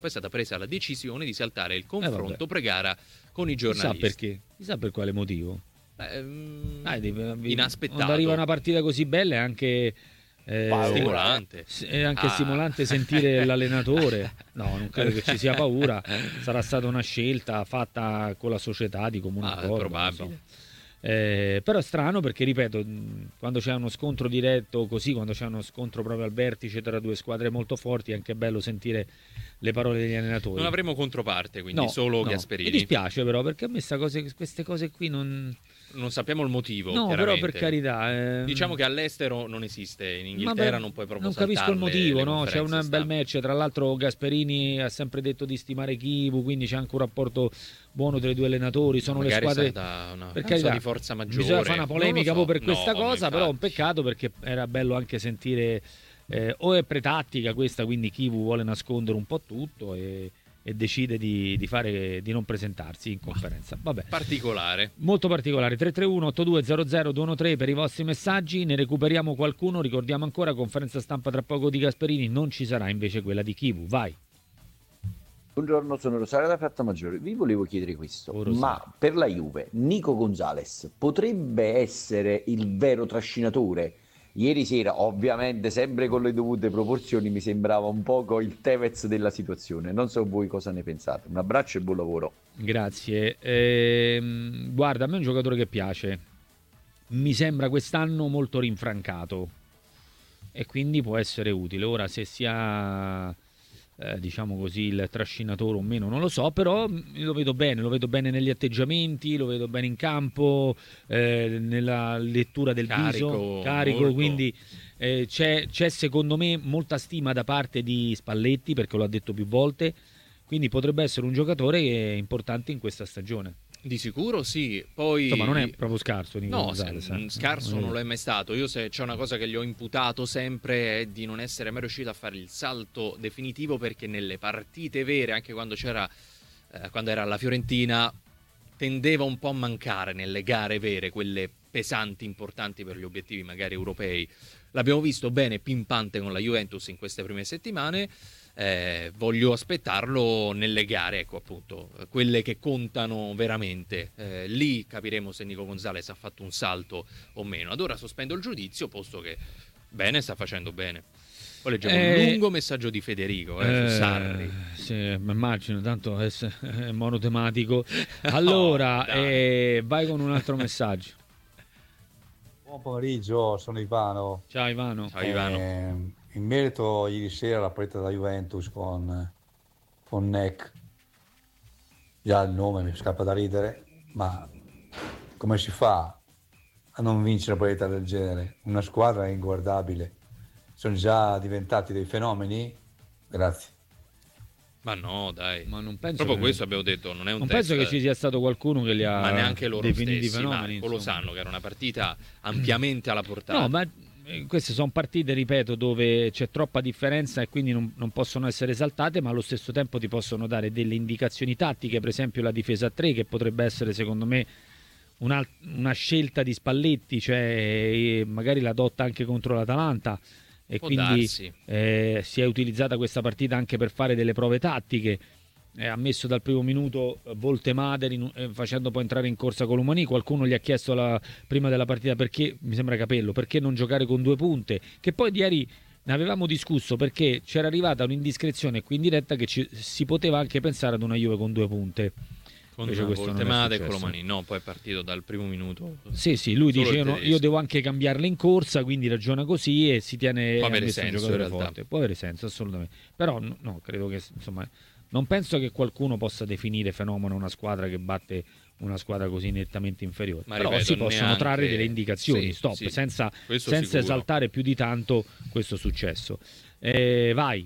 Poi è stata presa la decisione di saltare il confronto pre-gara con i giornalisti. Chissà perché, chissà per quale motivo. Inaspettato. Quando arriva una partita così bella è anche stimolante. È anche stimolante sentire l'allenatore. No, non credo che ci sia paura. Sarà stata una scelta fatta con la società di comune accordo. Probabile. Però è strano perché, ripeto, quando c'è uno scontro diretto così, quando c'è uno scontro proprio al vertice tra due squadre molto forti, è anche bello sentire le parole degli allenatori. Non avremo controparte, quindi solo Gasperini. Mi dispiace però, perché a me queste cose qui non sappiamo il motivo. No, però per carità. Diciamo che all'estero non esiste, in Inghilterra non puoi proprio non capisco il motivo, no? C'è un bel stampa. match, tra l'altro Gasperini ha sempre detto di stimare Chivu, quindi c'è anche un rapporto buono tra i due allenatori, sono magari le squadre per carità, di forza maggiore. Bisogna fare una polemica per questa cosa, però è un infatti. peccato perché era bello anche sentire o è pretattica questa, quindi Chivu vuole nascondere un po' tutto e decide di non presentarsi in conferenza. Vabbè. Particolare. Molto particolare. 331-8200-213 per i vostri messaggi, ne recuperiamo qualcuno. Ricordiamo ancora, conferenza stampa tra poco di Gasperini, non ci sarà invece quella di Chivu. Vai. Buongiorno, sono Rosario da Frattamaggiore. Vi volevo chiedere questo, ma per la Juve Nico Gonzalez potrebbe essere il vero trascinatore? Ieri sera, ovviamente sempre con le dovute proporzioni, mi sembrava un poco il Tevez della situazione. Non so voi cosa ne pensate. Un abbraccio e buon lavoro. Grazie. Guarda, a me è un giocatore che piace. Mi sembra quest'anno molto rinfrancato e quindi può essere utile. Ora, se sia diciamo così il trascinatore o meno non lo so, però lo vedo bene negli atteggiamenti, lo vedo bene in campo, nella lettura del viso, carico, molto. Quindi c'è secondo me molta stima da parte di Spalletti, perché lo ha detto più volte, quindi potrebbe essere un giocatore importante in questa stagione. Di sicuro sì, poi insomma non è proprio scarso Nico Gonzalez, scarso non lo è mai stato. Io se c'è una cosa che gli ho imputato sempre è di non essere mai riuscito a fare il salto definitivo, perché nelle partite vere, anche quando era alla Fiorentina, tendeva un po' a mancare nelle gare vere, quelle pesanti, importanti per gli obiettivi magari europei. L'abbiamo visto bene pimpante con la Juventus in queste prime settimane. Voglio aspettarlo nelle gare, ecco, appunto, quelle che contano veramente. Lì capiremo se Nico Gonzalez ha fatto un salto o meno. Ad ora sospendo il giudizio, posto che bene, sta facendo bene. Poi leggevo un lungo messaggio di Federico su Sarri. Sì, mi immagino, tanto è monotematico. Allora, vai con un altro messaggio. Buon pomeriggio, sono Ivano. Ciao Ivano. Ciao Ivano. In merito ieri sera alla partita della Juventus con Neck, già il nome mi scappa da ridere, ma come si fa a non vincere una partita del genere? Una squadra inguardabile, sono già diventati dei fenomeni? Grazie. Ma no, dai. Ma non penso proprio questo abbiamo detto, non è un non test. penso che ci sia stato qualcuno che li ha ma neanche loro definiti stessi, fenomeni. Marco, lo sanno che era una partita ampiamente alla portata. No, ma queste sono partite, ripeto, dove c'è troppa differenza e quindi non possono essere esaltate, ma allo stesso tempo ti possono dare delle indicazioni tattiche, per esempio la difesa a 3, che potrebbe essere secondo me una scelta di Spalletti, cioè magari l'adotta anche contro l'Atalanta e può quindi darsi. Si è utilizzata questa partita anche per fare delle prove tattiche. Ha messo dal primo minuto Voltemade facendo poi entrare in corsa Colomani. Qualcuno gli ha chiesto prima della partita perché, mi sembra Capello, perché non giocare con 2 punte, che poi ieri ne avevamo discusso, perché c'era arrivata un'indiscrezione qui in diretta che si poteva anche pensare ad una Juve con 2 punte. Con Voltemade e Colomani, no, poi è partito dal primo minuto. Sì, lui dice io devo anche cambiarle in corsa, quindi ragiona così e si tiene può avere senso, in realtà. Forte. Può avere senso, assolutamente. Però no, credo che insomma non penso che qualcuno possa definire fenomeno una squadra che batte una squadra così nettamente inferiore. Ma però ripeto, si possono trarre delle indicazioni, sì, senza sicuro. esaltare più di tanto questo successo. Vai.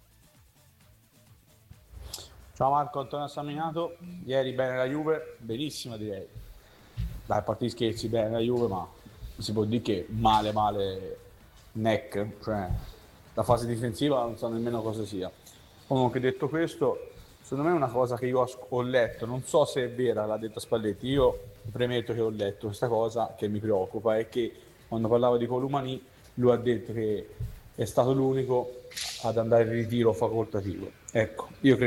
Ciao Marco, Antonio Saminato. Ieri bene la Juve, benissima direi. Dai, a parte gli scherzi, bene la Juve, ma si può dire che male Neck, cioè la fase difensiva non so nemmeno cosa sia. Comunque, detto questo, secondo me è una cosa che io ho letto, non so se è vera, l'ha detta Spalletti, io premetto che ho letto questa cosa che mi preoccupa, è che quando parlava di Colomani lui ha detto che è stato l'unico ad andare in ritiro facoltativo. Ecco, io credo